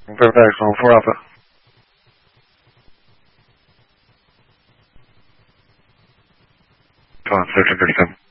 Perfect, sono for Alpha. Come on, search and